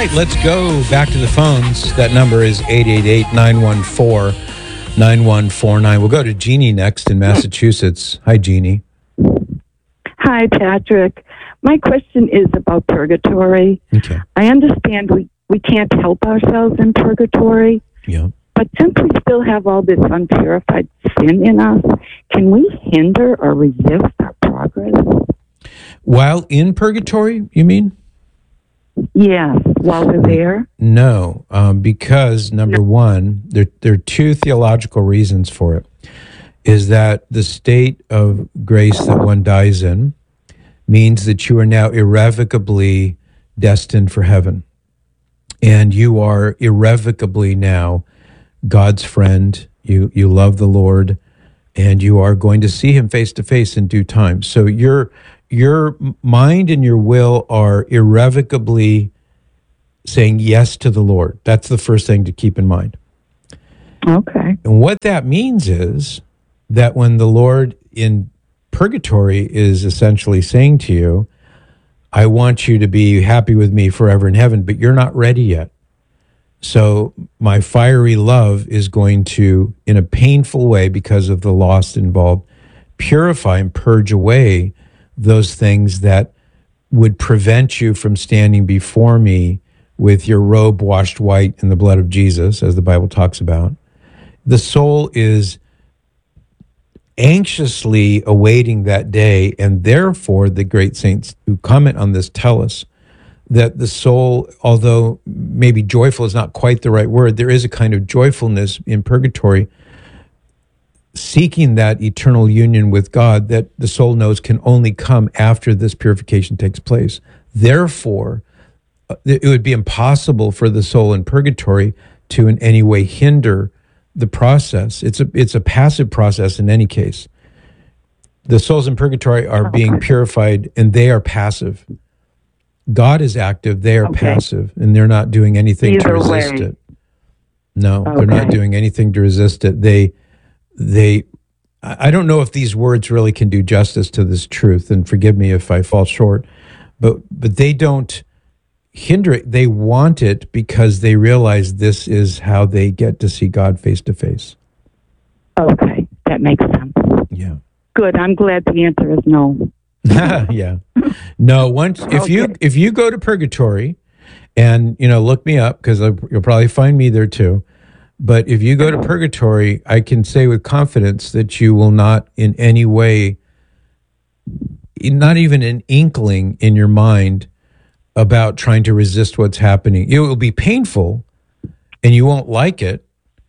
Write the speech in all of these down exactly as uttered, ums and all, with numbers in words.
right, let's go back to the phones. That number is eight eight eight, nine one four, nine one four nine. We'll go to Jeannie next in Massachusetts. Hi, Jeannie. Hi, Patrick. My question is about purgatory. Okay. I understand we, we can't help ourselves in purgatory, Yeah. but since we still have all this unpurified sin in us, can we hinder or resist our progress? While in purgatory, you mean? Yes, while we're there. No, um, because number one, there, there are two theological reasons for it. Is that the state of grace that one dies in means that you are now irrevocably destined for heaven. And you are irrevocably now God's friend. You you love the Lord, and you are going to see him face to face in due time. So your your mind and your will are irrevocably saying yes to the Lord. That's the first thing to keep in mind. Okay. And what that means is that when the Lord in purgatory is essentially saying to you, I want you to be happy with me forever in heaven, but you're not ready yet. So my fiery love is going to, in a painful way, because of the loss involved, purify and purge away those things that would prevent you from standing before me with your robe washed white in the blood of Jesus, as the Bible talks about. The soul is anxiously awaiting that day, and therefore the great saints who comment on this tell us that the soul, although maybe joyful is not quite the right word, there is a kind of joyfulness in purgatory, seeking that eternal union with God that the soul knows can only come after this purification takes place. Therefore, it would be impossible for the soul in purgatory to in any way hinder the process. It's a it's a passive process in any case. The souls in purgatory are being purified, and they are passive. God is active, they are Okay. passive, and they're not doing anything Either to resist way. it. No, Okay. they're not doing anything to resist it. They they I I don't know if these words really can do justice to this truth, and forgive me if I fall short, but but they don't hinder it. They want it because they realize this is how they get to see God face to face. Okay, that makes sense. Yeah. Good. I'm glad the answer is no. Yeah. No, once if you Okay. if you go to purgatory, and you know, look me up because you'll probably find me there too. But if you go to purgatory, I can say with confidence that you will not in any way, not even an inkling in your mind about trying to resist what's happening. It will be painful and you won't like it,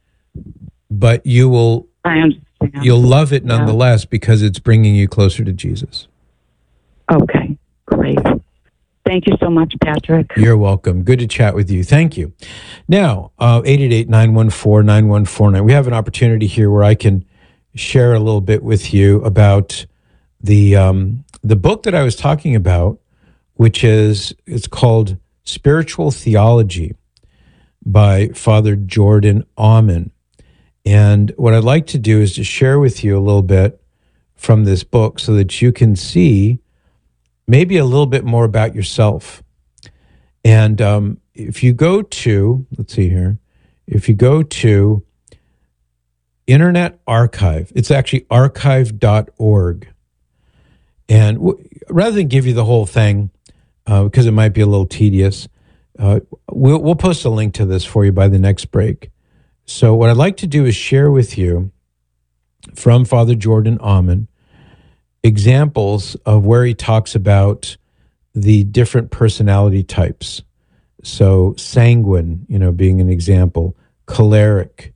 but you will I understand. you'll love it nonetheless because it's bringing you closer to Jesus. Okay, great. Thank you so much, Patrick. You're welcome. Good to chat with you. Thank you. Now, uh, eight eight eight, nine one four, nine one four nine. We have an opportunity here where I can share a little bit with you about the um, the book that I was talking about, which is it's called Spiritual Theology by Father Jordan Aumann. And what I'd like to do is to share with you a little bit from this book so that you can see maybe a little bit more about yourself. And um, if you go to, let's see here, if you go to Internet Archive, it's actually archive dot org. And w- rather than give you the whole thing, uh, because it might be a little tedious, uh, we'll, we'll post a link to this for you by the next break. So what I'd like to do is share with you from Father Jordan Aumann examples of where he talks about the different personality types. So sanguine, you know, being an example, choleric,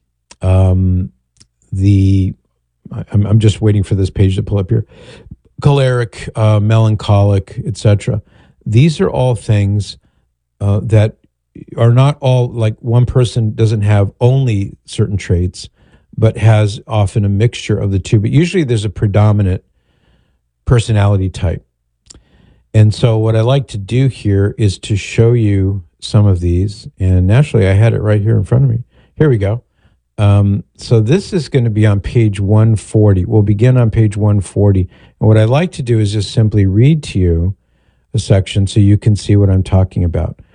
um, the, I'm, I'm just waiting for this page to pull up here, choleric, uh, melancholic, et cetera. These are all things uh, that are not all, like one person doesn't have only certain traits, but has often a mixture of the two. But usually there's a predominant personality type. And so what I like to do here is to show you some of these. And naturally, I had it right here in front of me. Here we go. Um, so this is going to be on page one forty. We'll begin on page one forty. And what I like to do is just simply read to you a section so you can see what I'm talking about.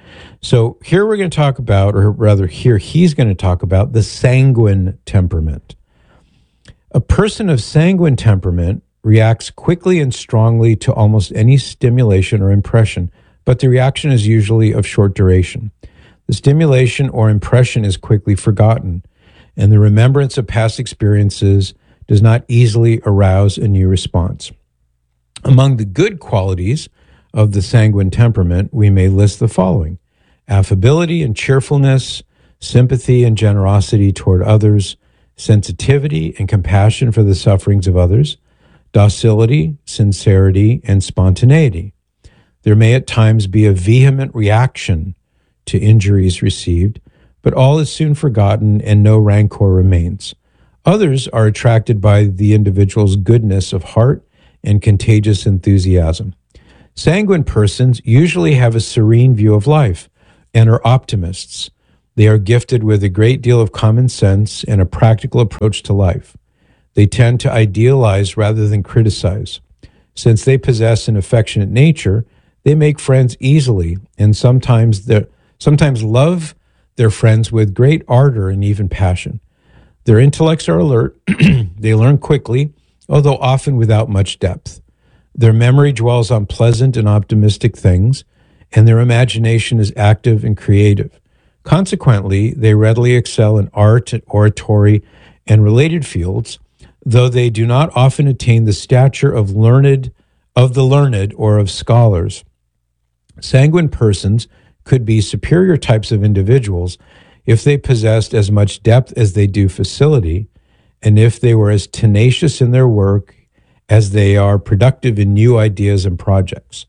So here we're going to talk about, or rather here he's going to talk about, the sanguine temperament. A person of sanguine temperament reacts quickly and strongly to almost any stimulation or impression, but the reaction is usually of short duration. The stimulation or impression is quickly forgotten, and the remembrance of past experiences does not easily arouse a new response. Among the good qualities of the sanguine temperament, we may list the following: affability and cheerfulness, sympathy and generosity toward others, sensitivity and compassion for the sufferings of others, docility, sincerity, and spontaneity. There may at times be a vehement reaction to injuries received, but all is soon forgotten and no rancor remains. Others are attracted by the individual's goodness of heart and contagious enthusiasm. Sanguine persons usually have a serene view of life and are optimists. They are gifted with a great deal of common sense and a practical approach to life. They tend to idealize rather than criticize. Since they possess an affectionate nature, they make friends easily and sometimes sometimes love their friends with great ardor and even passion. Their intellects are alert. They learn quickly, although often without much depth. Their memory dwells on pleasant and optimistic things, and their imagination is active and creative. Consequently, they readily excel in art, oratory, and related fields, though they do not often attain the stature of learned, of the learned or of scholars. Sanguine persons could be superior types of individuals if they possessed as much depth as they do facility, and if they were as tenacious in their work as they are productive in new ideas and projects.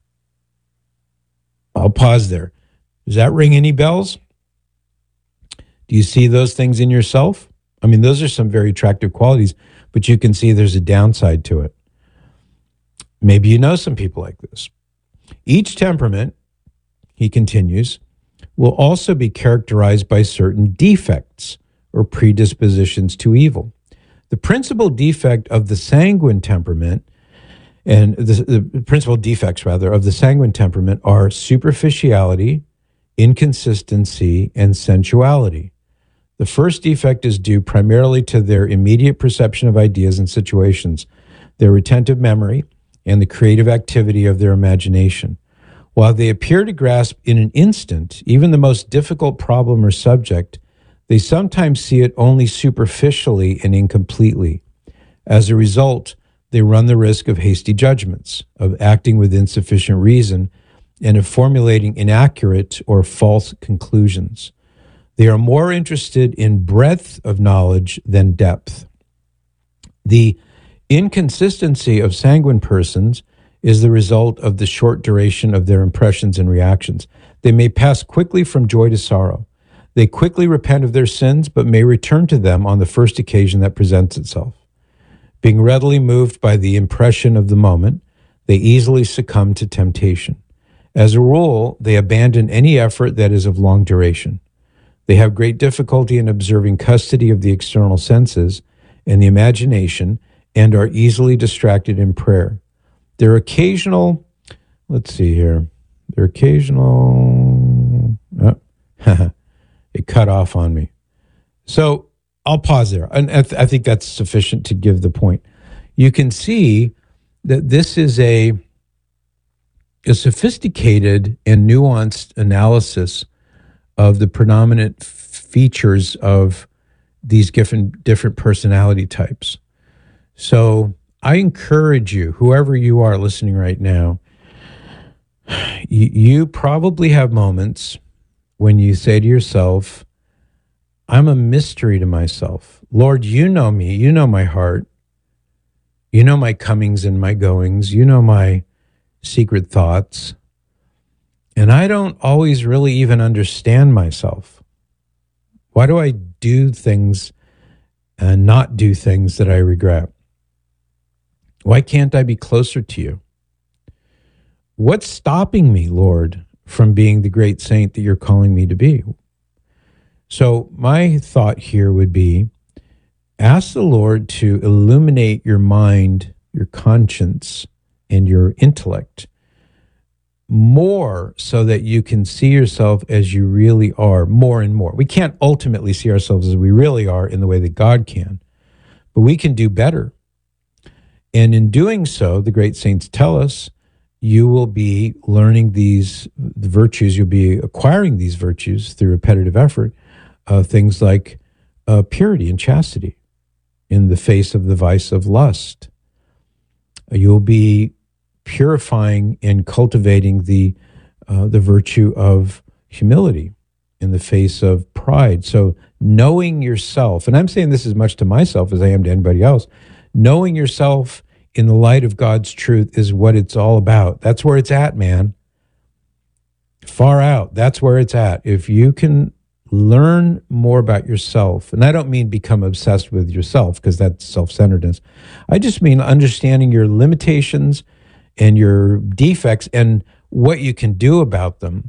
I'll pause there. Does that ring any bells? Do you see those things in yourself? I mean, those are some very attractive qualities, but you can see there's a downside to it. Maybe you know some people like this. Each temperament, he continues, will also be characterized by certain defects or predispositions to evil. The principal defect of the sanguine temperament, and the, the principal defects, rather, of the sanguine temperament are superficiality, inconsistency, and sensuality. The first defect is due primarily to their immediate perception of ideas and situations, their retentive memory, and the creative activity of their imagination. While they appear to grasp in an instant even the most difficult problem or subject, they sometimes see it only superficially and incompletely. As a result, they run the risk of hasty judgments, of acting with insufficient reason, and of formulating inaccurate or false conclusions. They are more interested in breadth of knowledge than depth. The inconsistency of sanguine persons is the result of the short duration of their impressions and reactions. They may pass quickly from joy to sorrow. They quickly repent of their sins, but may return to them on the first occasion that presents itself. Being readily moved by the impression of the moment, they easily succumb to temptation. As a rule, they abandon any effort that is of long duration. They have great difficulty in observing custody of the external senses and the imagination, and are easily distracted in prayer. Their occasional, let's see here, their occasional, oh, it cut off on me. So I'll pause there. And I, th- I think that's sufficient to give the point. You can see that this is a, a sophisticated and nuanced analysis of the predominant features of these different, different personality types. So I encourage you, whoever you are listening right now, you, you probably have moments when you say to yourself, I'm a mystery to myself. Lord, you know me. You know my heart. You know my comings and my goings. You know my secret thoughts. And I don't always really even understand myself. Why do I do things and not do things that I regret? Why can't I be closer to you? What's stopping me, Lord, from being the great saint that you're calling me to be? So my thought here would be, ask the Lord to illuminate your mind, your conscience, and your intellect more so that you can see yourself as you really are more and more. We can't ultimately see ourselves as we really are in the way that God can, but we can do better. And in doing so, the great saints tell us, you will be learning these virtues, you'll be acquiring these virtues through repetitive effort, uh, things like uh, purity and chastity in the face of the vice of lust. You'll be purifying and cultivating the uh, the virtue of humility in the face of pride. So knowing yourself, and I'm saying this as much to myself as I am to anybody else, knowing yourself in the light of God's truth is what it's all about. That's where it's at, man. Far out. That's where it's at. If you can learn more about yourself, and I don't mean become obsessed with yourself because that's self-centeredness. I just mean understanding your limitations and your defects and what you can do about them.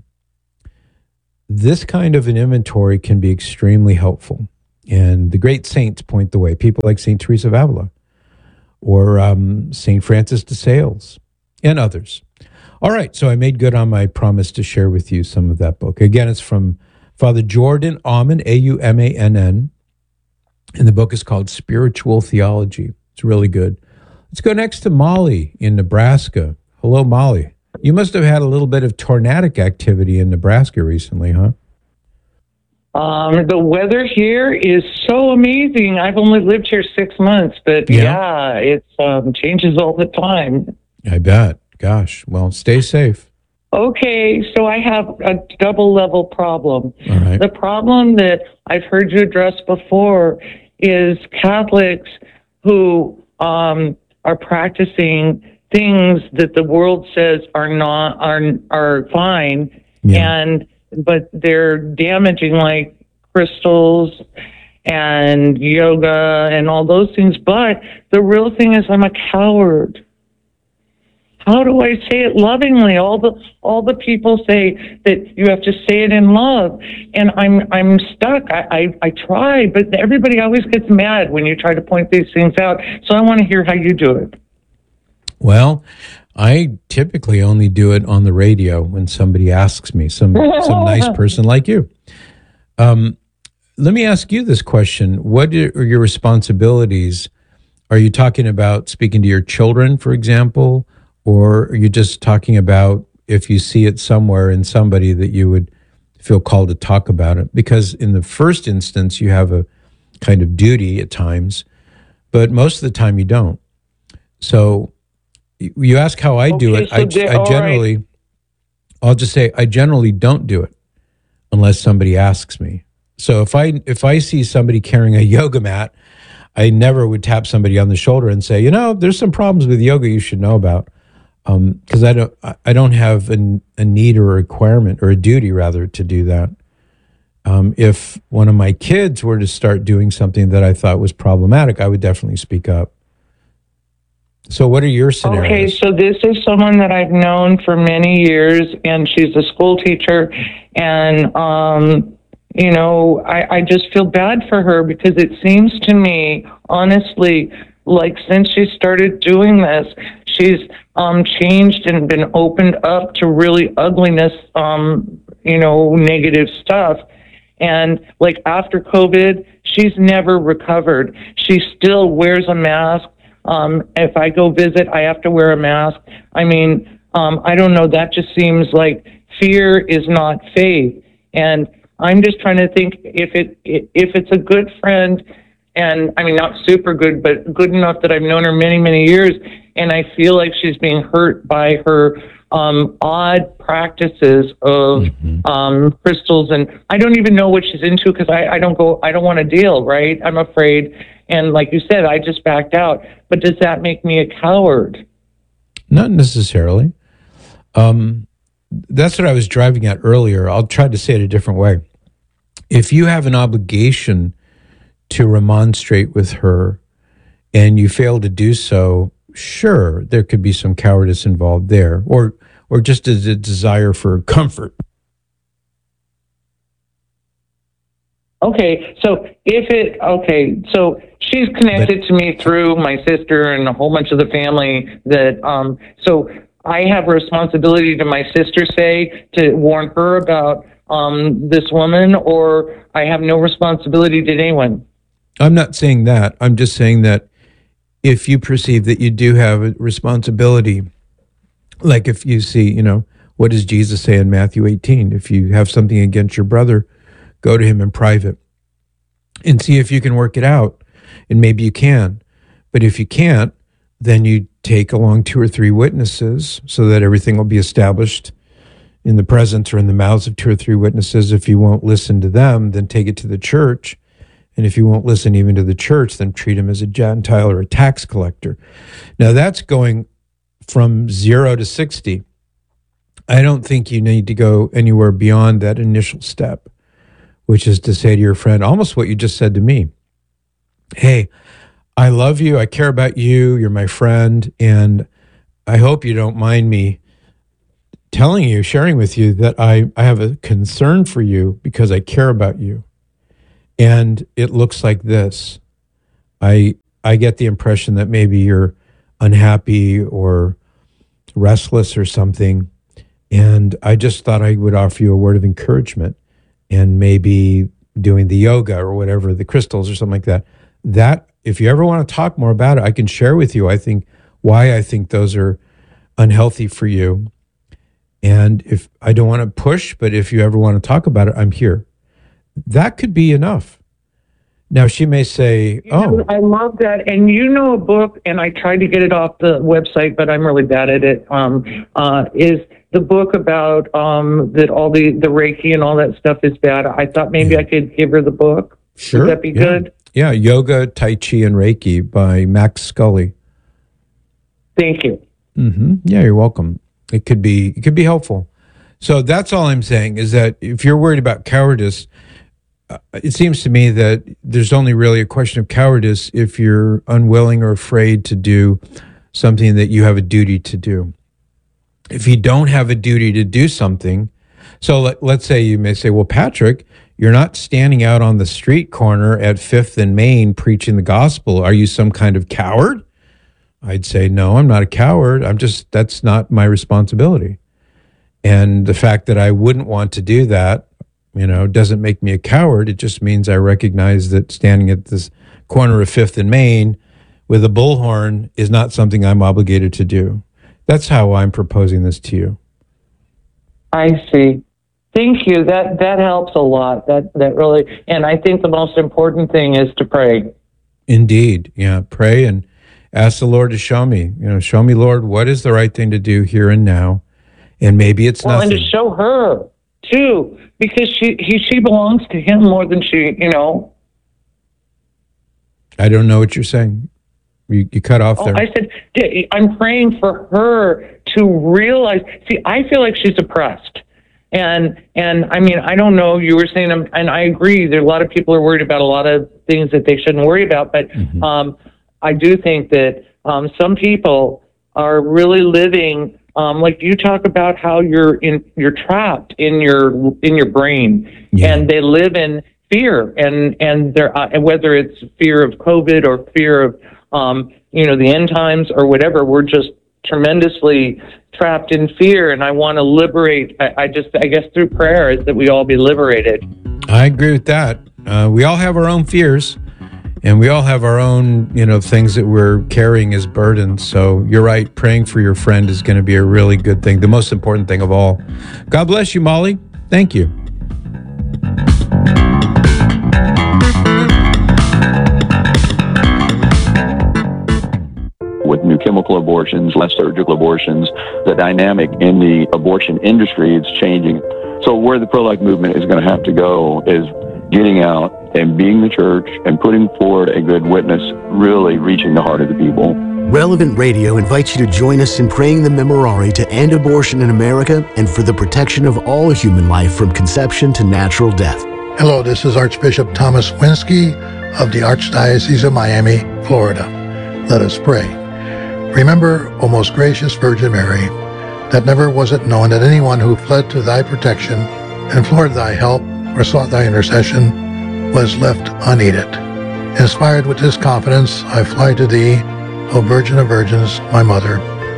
This kind of an inventory can be extremely helpful. And the great saints point the way. People like Saint Teresa of Avila or um, Saint Francis de Sales and others. All right, so I made good on my promise to share with you some of that book. Again, it's from Father Jordan Aumann, A U M A N N, and the book is called Spiritual Theology. It's really good. Let's go next to Molly in Nebraska. Hello, Molly. You must have had a little bit of tornadic activity in Nebraska recently, huh? Um, the weather here is so amazing. I've only lived here six months, but yeah, yeah it um, changes all the time. I bet. Gosh. Well, stay safe. Okay, so I have a double level problem. All right. The problem that I've heard you address before is Catholics who um, are practicing things that the world says are not are are fine, Yeah. and but they're damaging, like crystals and yoga and all those things. But the real thing is, I'm a coward. How do I say it lovingly? All the all the people say that you have to say it in love, and I'm I'm stuck. I, I, I try, but everybody always gets mad when you try to point these things out. So I want to hear how you do it. Well, I typically only do it on the radio when somebody asks me, some some nice person like you. Um, let me ask you this question. What are your responsibilities? Are you talking about speaking to your children, for example? Or are you just talking about if you see it somewhere in somebody that you would feel called to talk about it? Because in the first instance, you have a kind of duty at times, but most of the time you don't. So you ask how I do Okay, it. so I, they- I all generally, right. I'll just say I generally don't do it unless somebody asks me. So if I if I see somebody carrying a yoga mat, I never would tap somebody on the shoulder and say, you know, there's some problems with yoga you should know about. Because um, I don't, I don't have a, a need or a requirement or a duty rather to do that. Um, if one of my kids were to start doing something that I thought was problematic, I would definitely speak up. So, what are your scenarios? Okay, so this is someone that I've known for many years, and she's a school teacher, and um, you know, I, I just feel bad for her because it seems to me, honestly, like since she started doing this, she's um, changed and been opened up to really ugliness, um, you know, negative stuff. And like after COVID, she's never recovered. She still wears a mask. Um, if I go visit, I have to wear a mask. I mean, um, I don't know. That just seems like fear is not faith. And I'm just trying to think if it if it's a good friend, and I mean, not super good, but good enough that I've known her many, many years, and I feel like she's being hurt by her um, odd practices of Mm-hmm. um, crystals, and I don't even know what she's into because I, I don't go, I don't want to deal, right? I'm afraid, and like you said, I just backed out. But does that make me a coward? Not necessarily. Um, that's what I was driving at earlier. I'll try to say it a different way. If you have an obligation to remonstrate with her and you fail to do so, sure, there could be some cowardice involved there, or or just a, a desire for comfort. Okay, so if it, okay, so she's connected to me through my sister and a whole bunch of the family that, um, so I have a responsibility to my sister, say, to warn her about um, this woman, or I have no responsibility to anyone. I'm not saying that. I'm just saying that if you perceive that you do have a responsibility, like if you see, you know, what does Jesus say in Matthew eighteen? If you have something against your brother, go to him in private and see if you can work it out. And maybe you can. But if you can't, then you take along two or three witnesses so that everything will be established in the presence or in the mouths of two or three witnesses. If you won't listen to them, then take it to the church. And if you won't listen even to the church, then treat him as a Gentile or a tax collector. Now that's going from zero to sixty. I don't think you need to go anywhere beyond that initial step, which is to say to your friend, almost what you just said to me. Hey, I love you. I care about you. You're my friend. And I hope you don't mind me telling you, sharing with you that I, I have a concern for you because I care about you. And it looks like this. I I get the impression that maybe you're unhappy or restless or something. And I just thought I would offer you a word of encouragement, and maybe doing the yoga or whatever, the crystals or something like that. That, if you ever want to talk more about it, I can share with you, I think, why I think those are unhealthy for you. And if I don't want to push, but if you ever want to talk about it, I'm here. That could be enough. Now, she may say, You oh. know, I love that. And you know a book, and I tried to get it off the website, but I'm really bad at it, um, uh, is the book about um, that all the, the Reiki and all that stuff is bad. I thought maybe Yeah. I could give her the book. Sure. Would that be yeah. good? Yeah, Yoga, Tai Chi, and Reiki by Max Scully. Thank you. Mm-hmm. Yeah, you're welcome. It could be it could be helpful. So that's all I'm saying is that if you're worried about cowardice, uh, it seems to me that there's only really a question of cowardice if you're unwilling or afraid to do something that you have a duty to do. If you don't have a duty to do something, so let, let's say you may say, well, Patrick, you're not standing out on the street corner at Fifth and Main preaching the gospel. Are you some kind of coward? I'd say, no, I'm not a coward. I'm just, that's not my responsibility. And the fact that I wouldn't want to do that, you know, doesn't make me a coward. It just means I recognize that standing at this corner of Fifth and Main with a bullhorn is not something I'm obligated to do. That's how I'm proposing this to you. I see. Thank you. That that helps a lot. That that really, and I think the most important thing is to pray. Indeed. Yeah. Pray and ask the Lord to show me, you know, show me, Lord, what is the right thing to do here and now? And maybe it's Well, nothing. and to show her too, because she he she belongs to him more than she, you know. I don't know what you're saying. You, you cut off Oh, there. I said I'm praying for her to realize. See, I feel like she's oppressed, and and I mean, I don't know. You were saying, and I agree. There are a lot of people are worried about a lot of things that they shouldn't worry about, but Mm-hmm. um, I do think that um, some people are really living. Um, like you talk about how you're in, you're trapped in your in your brain, Yeah. and they live in fear, and and they're uh, and whether it's fear of COVID or fear of um, you know the end times or whatever, we're just tremendously trapped in fear. And I want to liberate. I, I just I guess through prayer is that we all be liberated. I agree with that. Uh, we all have our own fears, and we all have our own, you know, things that we're carrying as burdens. So you're right. Praying for your friend is going to be a really good thing. The most important thing of all. God bless you, Molly. Thank you. With new chemical abortions, less surgical abortions, the dynamic in the abortion industry is changing. So where the pro-life movement is going to have to go is getting out and being the church and putting forward a good witness, really reaching the heart of the people. Relevant Radio invites you to join us in praying the Memorare to end abortion in America and for the protection of all human life from conception to natural death. Hello, this is Archbishop Thomas Winsky of the Archdiocese of Miami, Florida. Let us pray. Remember, O most gracious Virgin Mary, that never was it known that anyone who fled to thy protection, implored thy help, or sought thy intercession, was left unaided. Inspired with this confidence, I fly to thee, O Virgin of Virgins, my Mother.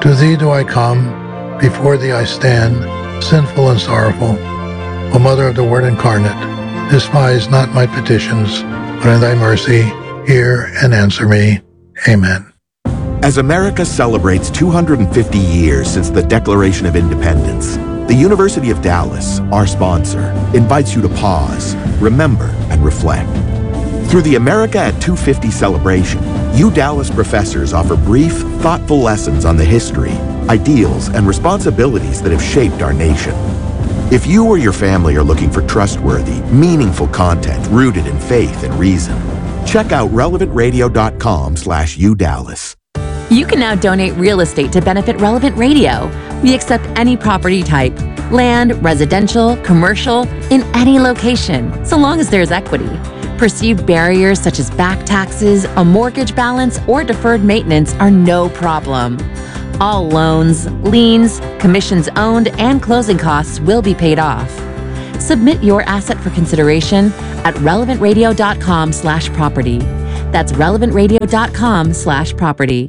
To thee do I come, before thee I stand, sinful and sorrowful. O Mother of the Word incarnate, despise not my petitions, but in thy mercy hear and answer me. Amen. As America celebrates two hundred fifty years since the Declaration of Independence, the University of Dallas, our sponsor, invites you to pause, remember, and reflect. Through the America at two fifty celebration, U Dallas professors offer brief, thoughtful lessons on the history, ideals, and responsibilities that have shaped our nation. If you or your family are looking for trustworthy, meaningful content rooted in faith and reason, check out relevant radio dot com slash U Dallas. You can now donate real estate to benefit Relevant Radio. We accept any property type, land, residential, commercial, in any location, so long as there's equity. Perceived barriers such as back taxes, a mortgage balance, or deferred maintenance are no problem. All loans, liens, commissions owned, and closing costs will be paid off. Submit your asset for consideration at relevant radio dot com slash property. That's relevant radio dot com slash property.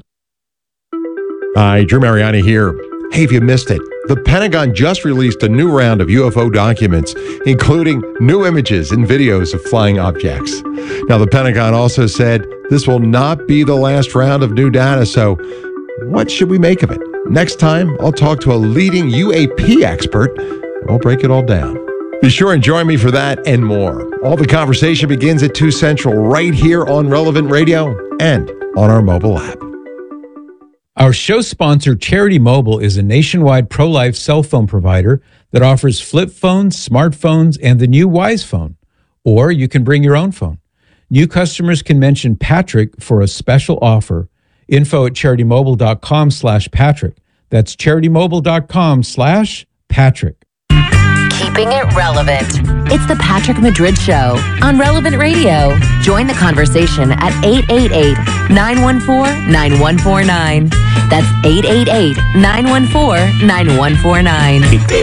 Hi, Drew Mariani here. Hey, if you missed it, the Pentagon just released a new round of U F O documents, including new images and videos of flying objects. Now, the Pentagon also said this will not be the last round of new data, so what should we make of it? Next time, I'll talk to a leading U A P expert, and we'll break it all down. Be sure and join me for that and more. All the conversation begins at two Central right here on Relevant Radio and on our mobile app. Our show sponsor, Charity Mobile, is a nationwide pro-life cell phone provider that offers flip phones, smartphones, and the new Wise phone. Or you can bring your own phone. New customers can mention Patrick for a special offer. Info at charitymobile.com slash Patrick. That's charitymobile.com slash Patrick. Keeping it relevant. It's the Patrick Madrid Show on Relevant Radio. Join the conversation at eight eight eight, nine one four, nine one four nine. That's eight eight eight, nine one four, nine one four nine.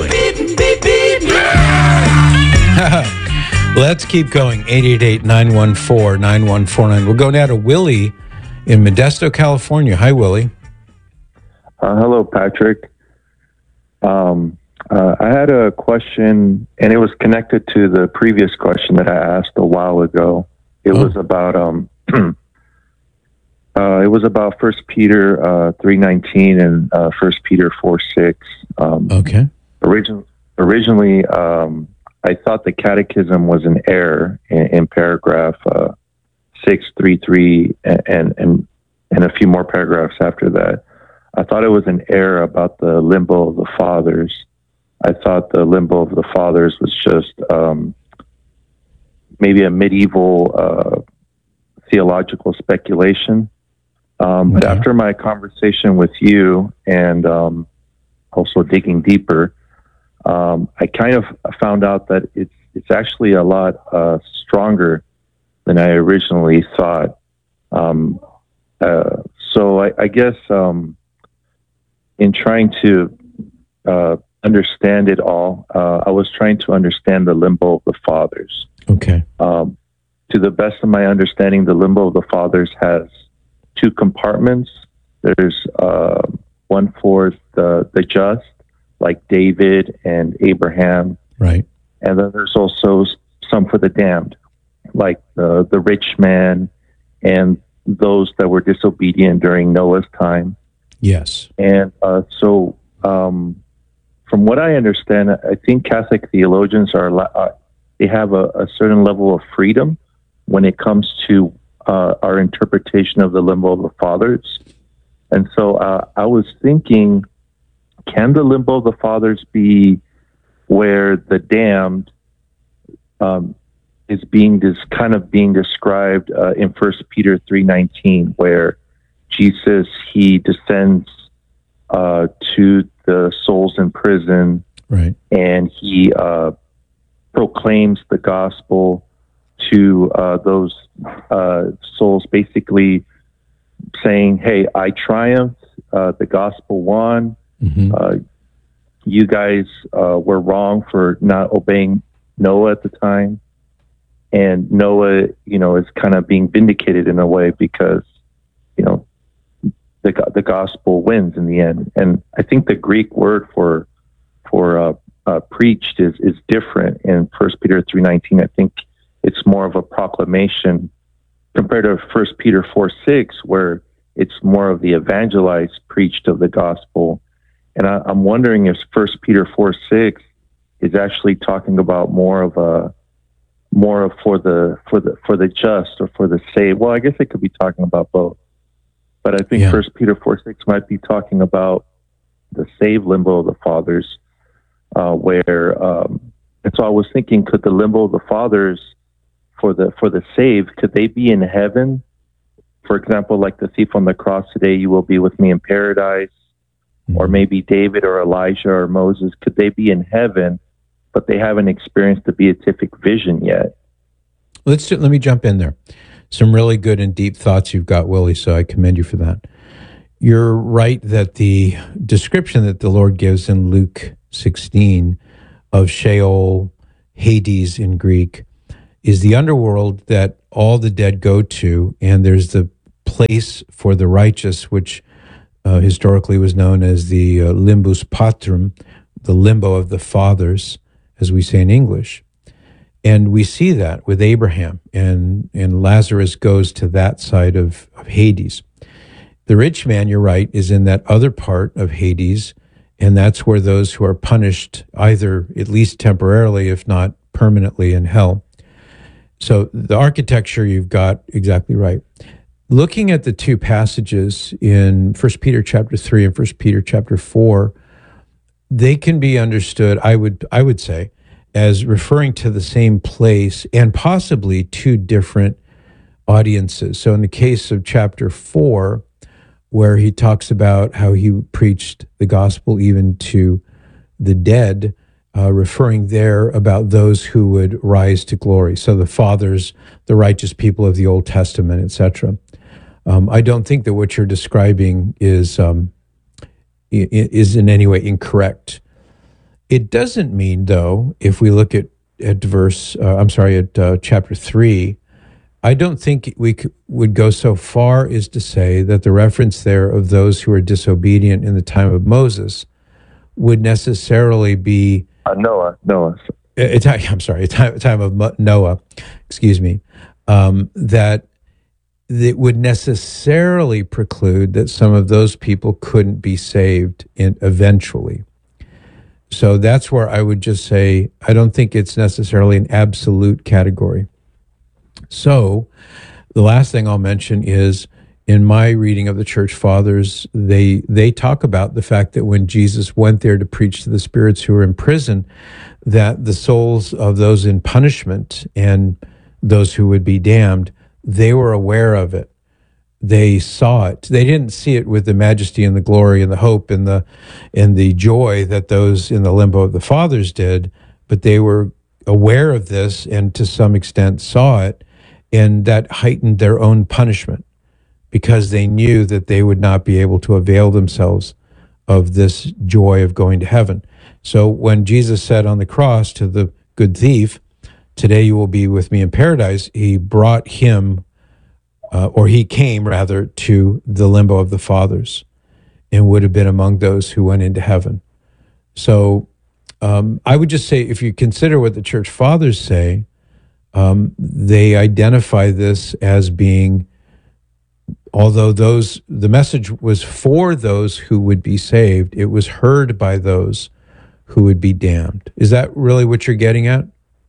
Let's keep going. eight eight eight, nine one four, nine one four nine. We'll go now to Willie in Modesto, California. Hi, Willie. Uh, hello, Patrick. Um, uh, I had a question, and it was connected to the previous question that I asked a while ago. It oh. was about um, uh, it was about First Peter uh, three nineteen and uh, First Peter four six. Um, okay. Origin- originally, um, I thought the Catechism was an error in, in paragraph uh, six three three and and and a few more paragraphs after that. I thought it was an error about the limbo of the fathers. I thought the limbo of the fathers was just um, maybe a medieval uh, theological speculation. Um, but okay. after my conversation with you and um, also digging deeper, um, I kind of found out that it's it's actually a lot uh, stronger than I originally thought. Um, uh, so I, I guess um, in trying to uh, understand it all, uh, I was trying to understand the limbo of the fathers. Okay. Um, to the best of my understanding, the limbo of the fathers has two compartments. There's uh, one for the, the just, like David and Abraham. Right. And then there's also some for the damned, like the, the rich man and those that were disobedient during Noah's time. Yes. And uh, so um, from what I understand, I think Catholic theologians are, uh, they have a, a certain level of freedom when it comes to uh, our interpretation of the limbo of the fathers. And so uh, I was thinking, can the limbo of the fathers be where the damned um, is being this kind of being described uh, in First Peter three nineteen, where Jesus, he descends uh, to the souls in prison, right, and he uh, proclaims the gospel to uh, those uh, souls, basically saying, "Hey, I triumphed. Uh, the gospel won. Mm-hmm. Uh, you guys uh, were wrong for not obeying Noah at the time." And Noah, you know, is kind of being vindicated in a way because, you know, the the gospel wins in the end. And I think the Greek word for for uh, uh, preached is is different in First Peter three nineteen. I think it's more of a proclamation compared to First Peter four six, where it's more of the evangelized preached of the gospel. And I, I'm wondering if First Peter four six is actually talking about more of a more of for the for the for the just or for the saved. Well, I guess it could be talking about both. But I think First yeah. Peter four six might be talking about the saved limbo of the fathers, uh, where um, and so I was thinking, could the limbo of the fathers for the for the saved, could they be in heaven? For example, like the thief on the cross today, you will be with me in paradise, mm-hmm. or maybe David or Elijah or Moses, could they be in heaven, but they haven't experienced the beatific vision yet? Let's let me jump in there. Some really good and deep thoughts you've got, Willie, so I commend you for that. You're right that the description that the Lord gives in Luke sixteen of Sheol, Hades in Greek, is the underworld that all the dead go to, and there's the place for the righteous, which uh, historically was known as the uh, limbus patrum, the limbo of the fathers, as we say in English. And we see that with Abraham, and, and Lazarus goes to that side of, of Hades. The rich man, you're right, is in that other part of Hades, and that's where those who are punished, either at least temporarily, if not permanently, in hell. So the architecture, you've got exactly right. Looking at the two passages in First Peter chapter three and First Peter chapter four, they can be understood, I would I would say, as referring to the same place and possibly two different audiences. So in the case of chapter four, where he talks about how he preached the gospel even to the dead, Uh, referring there about those who would rise to glory. So the fathers, the righteous people of the Old Testament, et cetera. Um, I don't think that what you're describing is um, is in any way incorrect. It doesn't mean, though, if we look at at verse, uh, I'm sorry, at uh, chapter three, I don't think we could, would go so far as to say that the reference there of those who were disobedient in the time of Moses would necessarily be Uh, Noah, Noah. A time, I'm sorry, a time, a time of Noah, excuse me, um, that that would necessarily preclude that some of those people couldn't be saved in eventually. So that's where I would just say, I don't think it's necessarily an absolute category. So the last thing I'll mention is, in my reading of the church fathers, they they talk about the fact that when Jesus went there to preach to the spirits who were in prison, that the souls of those in punishment and those who would be damned, they were aware of it. They saw it. They didn't see it with the majesty and the glory and the hope and the and the joy that those in the limbo of the fathers did, but they were aware of this and to some extent saw it, and that heightened their own punishment, because they knew that they would not be able to avail themselves of this joy of going to heaven. So when Jesus said on the cross to the good thief, "Today you will be with me in paradise," he brought him, uh, or he came rather, to the limbo of the fathers and would have been among those who went into heaven. So um, I would just say, if you consider what the church fathers say, um, they identify this as being, although those the message was for those who would be saved, it was heard by those who would be damned. Is that really what you're getting at?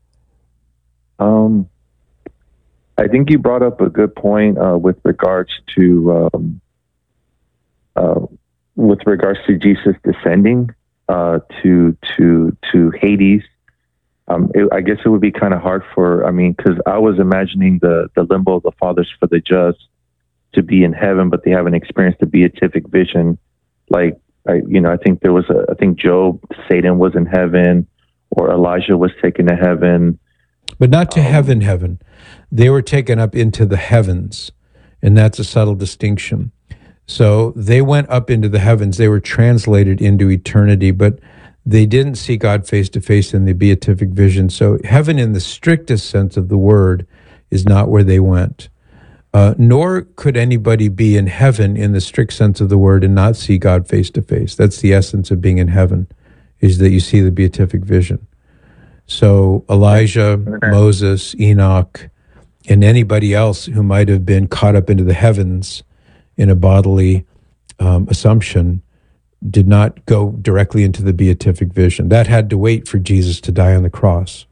Um, I think you brought up a good point uh, with regards to um, uh, with regards to Jesus descending uh, to to to Hades. Um, it, I guess it would be kind of hard for, I mean, because I was imagining the the limbo of the fathers for the just to be in heaven, but they haven't experienced the beatific vision. Like, I, you know, I think there was a, I think Job, Satan was in heaven, or Elijah was taken to heaven. But not to um, heaven, heaven. They were taken up into the heavens, and that's a subtle distinction. So they went up into the heavens. They were translated into eternity, but they didn't see God face to face in the beatific vision. So heaven, in the strictest sense of the word, is not where they went. Uh, nor could anybody be in heaven in the strict sense of the word and not see God face to face. That's the essence of being in heaven, is that you see the beatific vision. So Elijah, Moses, Enoch, and anybody else who might have been caught up into the heavens in a bodily um, assumption did not go directly into the beatific vision. That had to wait for Jesus to die on the cross.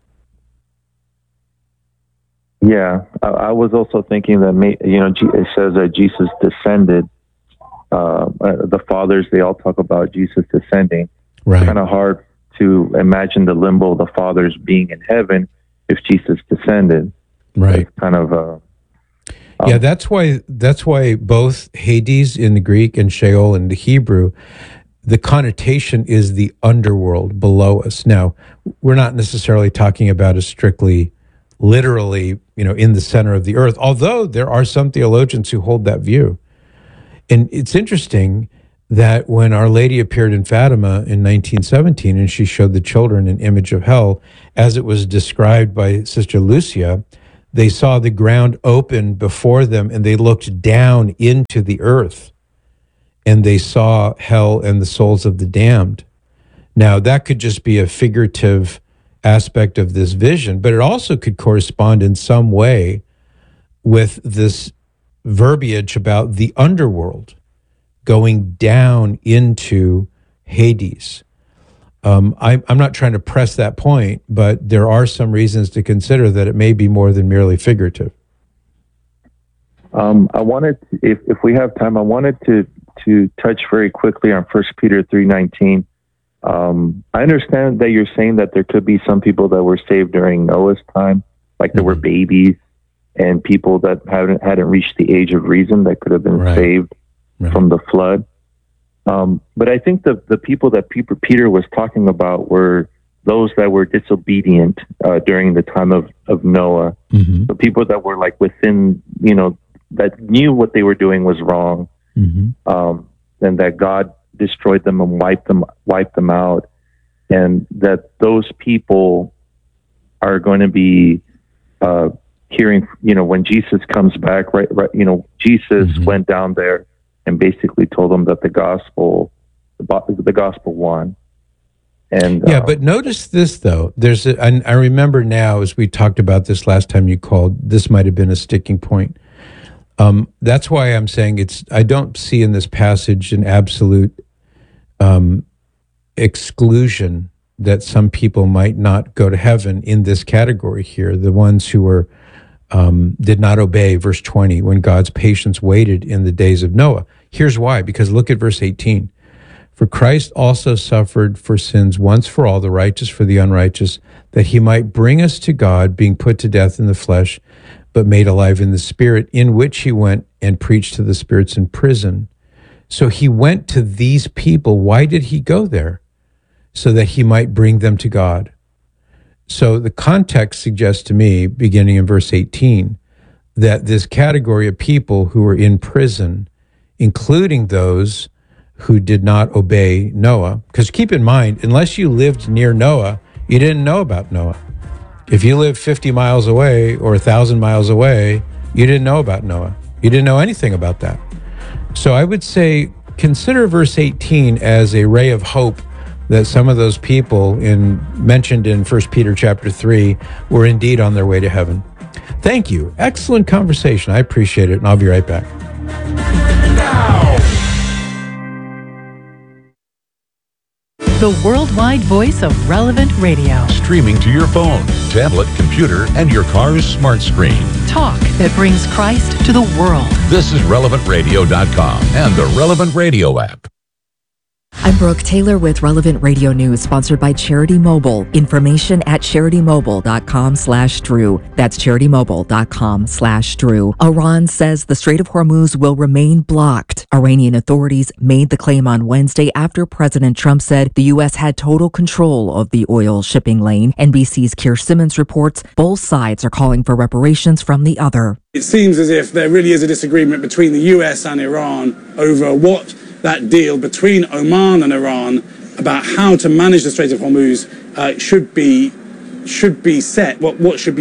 Yeah, I, I was also thinking that, may, you know, it says that Jesus descended. Uh, the fathers, they all talk about Jesus descending. Right. It's kind of hard to imagine the limbo of the fathers being in heaven if Jesus descended. Right. It's kind of a... Um, yeah, that's why that's why both Hades in the Greek and Sheol in the Hebrew, the connotation is the underworld below us. Now, we're not necessarily talking about a strictly, literally, you know, in the center of the earth, although there are some theologians who hold that view. And it's interesting that when Our Lady appeared in Fatima in nineteen seventeen and she showed the children an image of hell, as it was described by Sister Lucia, they saw the ground open before them and they looked down into the earth and they saw hell and the souls of the damned. Now, that could just be a figurative aspect of this vision, but it also could correspond in some way with this verbiage about the underworld going down into Hades. Um, I, I'm not trying to press that point, but there are some reasons to consider that it may be more than merely figurative. Um, I wanted, to, if if we have time, I wanted to to touch very quickly on First Peter three nineteen. Um, I understand that you're saying that there could be some people that were saved during Noah's time, like there were babies and people that hadn't hadn't reached the age of reason that could have been Right. saved Right. from the flood. Um, but I think the the people that Peter Peter was talking about were those that were disobedient uh, during the time of of Noah. Mm-hmm. The people that were like within, you know, that knew what they were doing was wrong, Mm-hmm. um, and that God destroyed them and wiped them wiped them out, and that those people are going to be uh, hearing, you know, when Jesus comes back, right? Right, you know, Jesus Mm-hmm. went down there and basically told them that the gospel, the, bo- the gospel won. And Yeah, uh, but notice this, though. There's, a, I, I remember now, as we talked about this last time you called, this might have been a sticking point. Um, that's why I'm saying it's, I don't see in this passage an absolute um, exclusion that some people might not go to heaven in this category here. The ones who were, um, did not obey, verse twenty, when God's patience waited in the days of Noah. Here's why, because look at verse eighteen. For Christ also suffered for sins once for all, the righteous for the unrighteous, that he might bring us to God, being put to death in the flesh, but made alive in the spirit, in which he went and preached to the spirits in prison. So he went to these people. Why did he go there? So that he might bring them to God. So the context suggests to me, beginning in verse eighteen, that this category of people who were in prison, including those who did not obey Noah, because keep in mind, unless you lived near Noah, you didn't know about Noah. If you lived fifty miles away or one thousand miles away, you didn't know about Noah. You didn't know anything about that. So I would say consider verse eighteen as a ray of hope that some of those people in mentioned in First Peter chapter three were indeed on their way to heaven. Thank you. Excellent conversation. I appreciate it, and I'll be right back. The worldwide voice of Relevant Radio. Streaming to your phone, tablet, computer, and your car's smart screen. Talk that brings Christ to the world. This is relevant radio dot com and the Relevant Radio app. I'm Brooke Taylor with Relevant Radio News, sponsored by Charity Mobile. Information at charity mobile dot com slash Drew. That's charity mobile dot com slash Drew. Iran says the Strait of Hormuz will remain blocked. Iranian authorities made the claim on Wednesday after President Trump said the U S had total control of the oil shipping lane. N B C's Keir Simmons reports both sides are calling for reparations from the other. It seems as if there really is a disagreement between the U S and Iran over what that deal between Oman and Iran about how to manage the Strait of Hormuz uh, should be should be set, what, what should be agreed.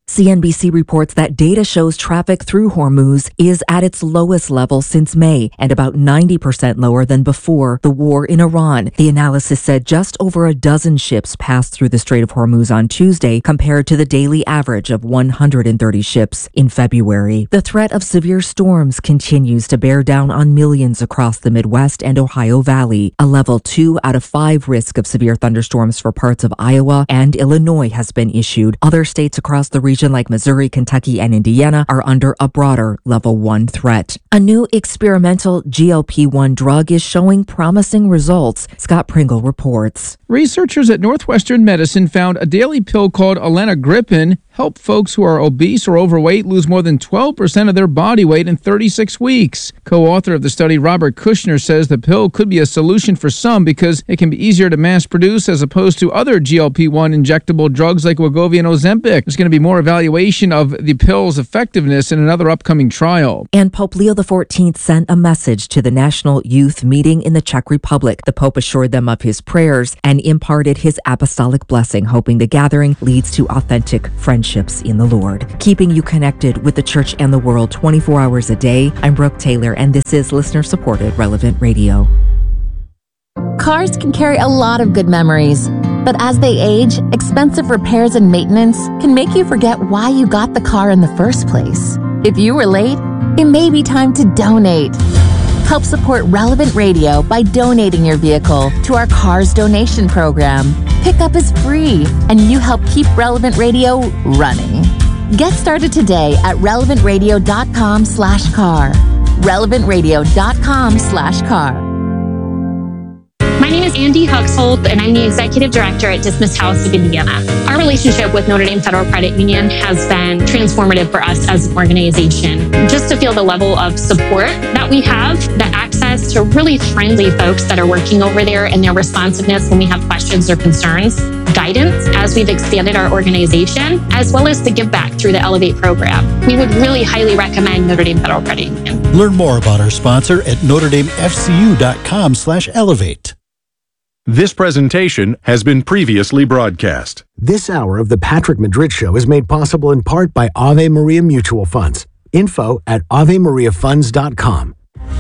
C N B C reports that data shows traffic through Hormuz is at its lowest level since May and about ninety percent lower than before the war in Iran. The analysis said just over a dozen ships passed through the Strait of Hormuz on Tuesday compared to the daily average of one hundred thirty ships in February. The threat of severe storms continues to bear down on millions across the Midwest and Ohio Valley. A level two out of five risk of severe thunderstorms for parts of Iowa and Illinois has been issued. Other states across the region like Missouri, Kentucky, and Indiana are under a broader level one threat. A new experimental G L P one drug is showing promising results. Scott Pringle reports. Researchers at Northwestern Medicine found a daily pill called alenagripin help folks who are obese or overweight lose more than twelve percent of their body weight in thirty-six weeks. Co-author of the study, Robert Kushner, says the pill could be a solution for some because it can be easier to mass produce as opposed to other G L P one injectable drugs like Wegovy and Ozempic. There's going to be more evaluation of the pill's effectiveness in another upcoming trial. And Pope Leo the fourteenth sent a message to the National Youth Meeting in the Czech Republic. The Pope assured them of his prayers and imparted his apostolic blessing, hoping the gathering leads to authentic friendships in the Lord. Keeping you connected with the church and the world twenty-four hours a day, I'm Brooke Taylor, and this is listener-supported Relevant Radio. Cars can carry a lot of good memories, but as they age, expensive repairs and maintenance can make you forget why you got the car in the first place. If you were late, it may be time to donate. Help support Relevant Radio by donating your vehicle to our Cars Donation Program. Pickup is free, and you help keep Relevant Radio running. Get started today at relevant radio dot com slash car. relevant radio dot com slash car. My name is Andy Huxhold, and I'm the Executive Director at Dismas House of Indiana. Our relationship with Notre Dame Federal Credit Union has been transformative for us as an organization. Just to feel the level of support that we have, the access to really friendly folks that are working over there, and their responsiveness when we have questions or concerns, guidance as we've expanded our organization, as well as the give back through the Elevate program. We would really highly recommend Notre Dame Federal Credit Union. Learn more about our sponsor at notre dame f c u dot com slash elevate. This presentation has been previously broadcast. This hour of the Patrick Madrid Show is made possible in part by Ave Maria Mutual Funds. Info at ave maria funds dot com.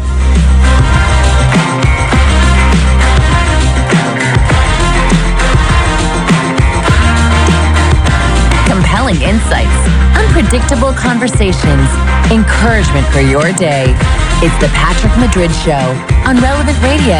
Compelling insights, unpredictable conversations, encouragement for your day. It's the Patrick Madrid Show on Relevant Radio.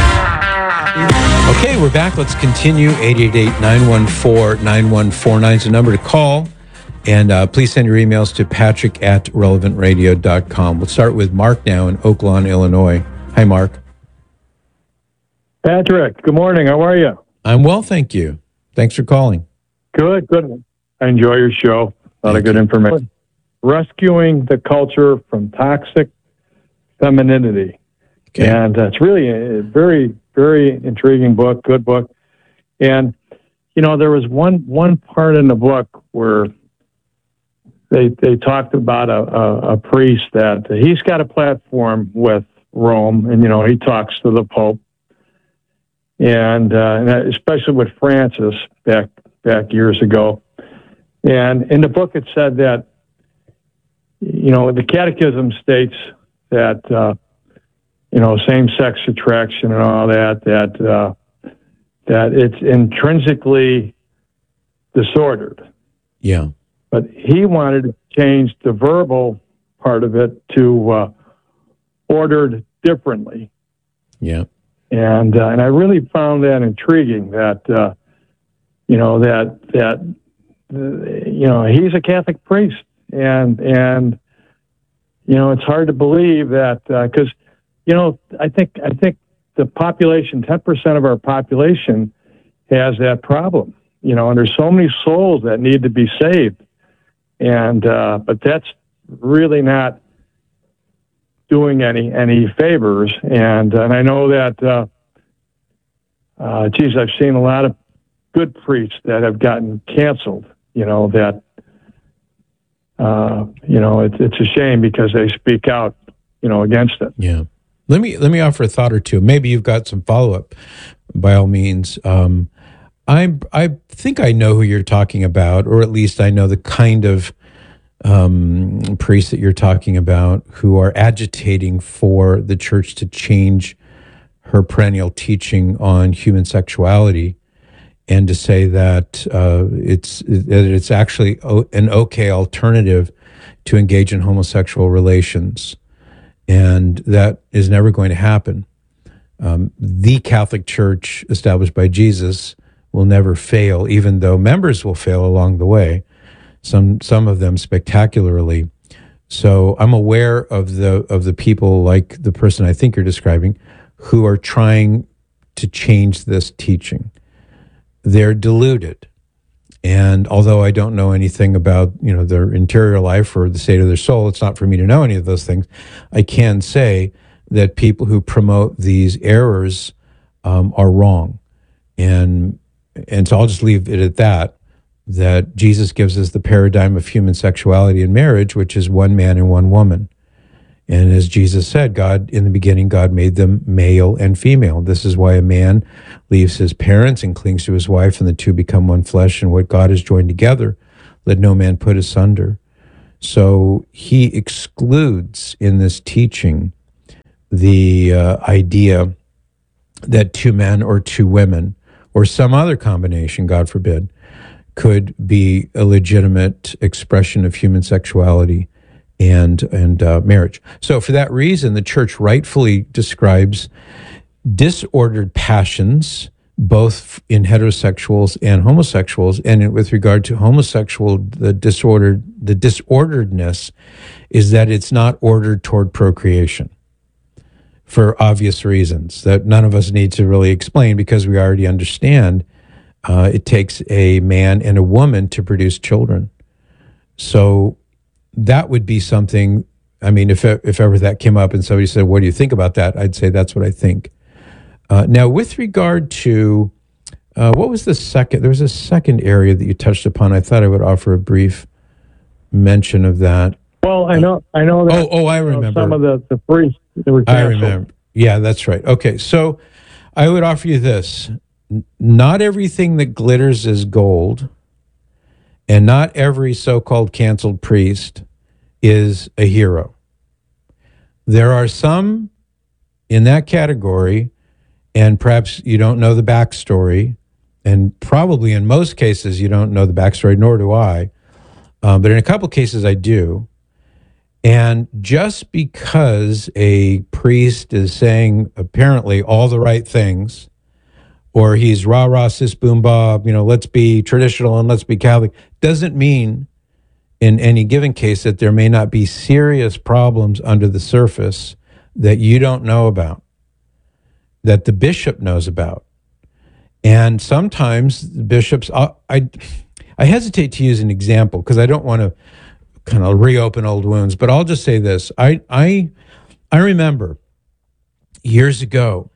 Okay, we're back. Let's continue. eight eight eight, nine one four, nine one four nine is the number to call. And uh, please send your emails to patrick at relevant radio dot com. We'll start with Mark now in Oak Lawn, Illinois. Hi, Mark. Patrick, good morning. How are you? I'm well, thank you. Thanks for calling. Good, good. I enjoy your show. A lot of good information. Rescuing the culture from toxic femininity. Okay. And uh, it's really a very, very intriguing book, good book. And, you know, there was one one part in the book where they they talked about a, a, a priest that he's got a platform with Rome, and, you know, he talks to the Pope. And, uh, and especially with Francis back back years ago. And in the book, it said that, you know, the Catechism states that, uh, you know, same-sex attraction and all that, that, uh, that it's intrinsically disordered. Yeah. But he wanted to change the verbal part of it to uh, ordered differently. Yeah. And uh, and I really found that intriguing that, uh, you know, that, that, you know, he's a Catholic priest, and and you know, it's hard to believe that because uh, you know, I think I think the population, ten percent of our population, has that problem. You know, and there's so many souls that need to be saved, and uh, but that's really not doing any any favors. And and I know that, uh, uh, geez, I've seen a lot of good priests that have gotten canceled. You know, that, uh, you know, it, it's a shame because they speak out, you know, against it. Yeah. Let me let me offer a thought or two. Maybe you've got some follow-up, by all means. Um, I I think I know who you're talking about, or at least I know the kind of um, priests that you're talking about who are agitating for the church to change her perennial teaching on human sexuality, and to say that uh, it's that it's actually an okay alternative to engage in homosexual relations, and that is never going to happen. Um, the Catholic Church established by Jesus will never fail, even though members will fail along the way, some some of them spectacularly. So I'm aware of the of the people like the person I think you're describing who are trying to change this teaching. They're deluded. And although I don't know anything about, you know, their interior life or the state of their soul, it's not for me to know any of those things. I can say that people who promote these errors um, are wrong. And and so I'll just leave it at that, that Jesus gives us the paradigm of human sexuality in marriage, which is one man and one woman. And as Jesus said, God, in the beginning, God made them male and female. This is why a man leaves his parents and clings to his wife, and the two become one flesh, and what God has joined together, let no man put asunder. So he excludes in this teaching the uh, idea that two men or two women, or some other combination, God forbid, could be a legitimate expression of human sexuality and and uh, marriage. So for that reason, the church rightfully describes disordered passions, both in heterosexuals and homosexuals. And with regard to homosexual, the disordered the disorderedness is that it's not ordered toward procreation, for obvious reasons that none of us need to really explain, because we already understand uh, it takes a man and a woman to produce children. So that would be something, I mean, if if ever that came up and somebody said, what do you think about that? I'd say that's what I think. Uh, now, with regard to, uh, what was the second, there was a second area that you touched upon. I thought I would offer a brief mention of that. Well, I know, I know that. Oh, oh, I you know, remember. some of the, the priests that were I canceled. remember. Yeah, that's right. Okay, so I would offer you this. N- Not everything that glitters is gold, and not every so-called canceled priest is a hero. There are some in that category, and perhaps you don't know the backstory, and probably in most cases you don't know the backstory, nor do I, um, but in a couple cases I do. And just because a priest is saying apparently all the right things, or he's rah rah sis boom bob, you know, let's be traditional and let's be Catholic, doesn't mean in any given case that there may not be serious problems under the surface that you don't know about, that the bishop knows about. And sometimes bishops, I, I, I hesitate to use an example because I don't want to kind of reopen old wounds, but I'll just say this. I, I, I remember years ago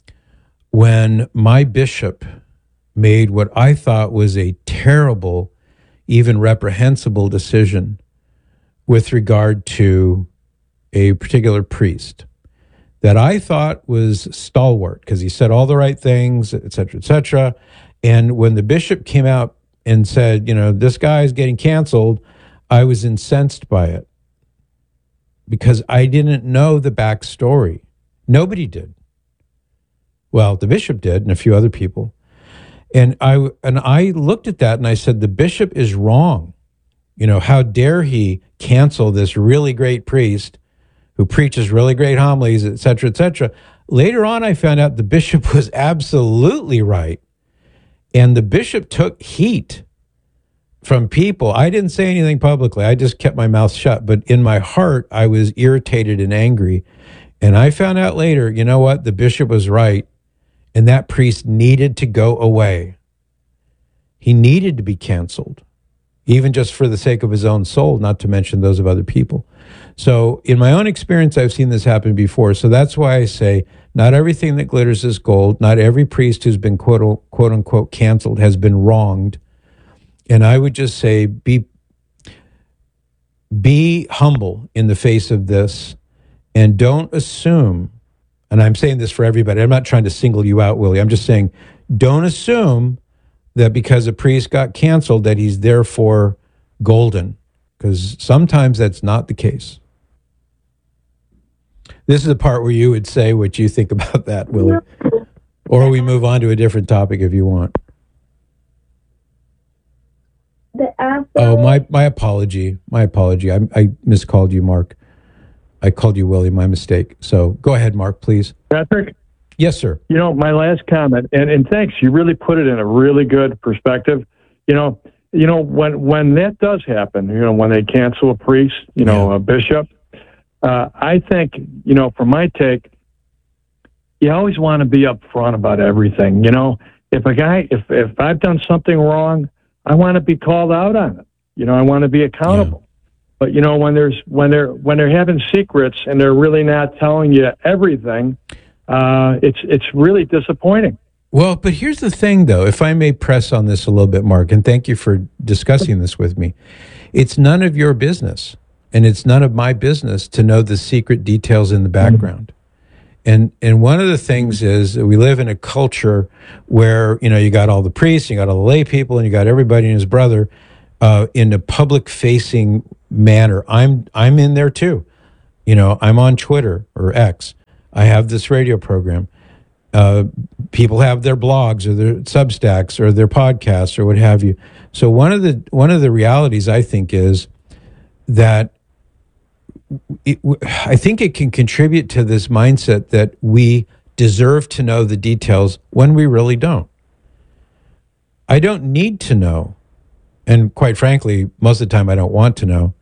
when my bishop made what I thought was a terrible, even reprehensible decision with regard to a particular priest that I thought was stalwart because he said all the right things, et cetera, et cetera. And when the bishop came out and said, you know, this guy is getting canceled, I was incensed by it because I didn't know the backstory. Nobody did. Well, the bishop did, and a few other people. And I and I looked at that and I said, the bishop is wrong. You know, how dare he cancel this really great priest who preaches really great homilies, et cetera, et cetera. Later on, I found out the bishop was absolutely right. And the bishop took heat from people. I didn't say anything publicly. I just kept my mouth shut. But in my heart, I was irritated and angry. And I found out later, you know what? The bishop was right. And that priest needed to go away. He needed to be canceled, even just for the sake of his own soul, not to mention those of other people. So in my own experience, I've seen this happen before. So that's why I say not everything that glitters is gold. Not every priest who's been quote, quote unquote canceled has been wronged. And I would just say, be, be humble in the face of this, and don't assume, and I'm saying this for everybody, I'm not trying to single you out, Willie, I'm just saying, don't assume that because a priest got canceled, that he's therefore golden, because sometimes that's not the case. This is the part where you would say what you think about that, Willie. Or we move on to a different topic if you want. Oh, my, my apology. My apology. I, I miscalled you, Mark. I called you Willie. My mistake. So go ahead, Mark, please. Patrick? Yes, sir. You know, my last comment, and, and thanks, you really put it in a really good perspective. You know, you know, when when that does happen, you know, when they cancel a priest, you know, yeah. a bishop, uh, I think, you know, from my take, you always want to be upfront about everything. You know, if a guy, if if I've done something wrong, I want to be called out on it. You know, I want to be accountable. Yeah. But you know, when there's when they're when they're having secrets and they're really not telling you everything, uh, it's it's really disappointing. Well, but here's the thing, though, if I may press on this a little bit, Mark, and thank you for discussing this with me. It's none of your business, and it's none of my business to know the secret details in the background. Mm-hmm. And and one of the things is that we live in a culture where, you know, you got all the priests, you got all the lay people, and you got everybody and his brother uh, in a public-facing manner. I'm I'm in there too. You know, I'm on Twitter or X. I have this radio program. Uh, people have their blogs or their Substacks or their podcasts or what have you. So one of the one of the realities, I think, is that it, I think it can contribute to this mindset that we deserve to know the details when we really don't. I don't need to know, and quite frankly, most of the time I don't want to know,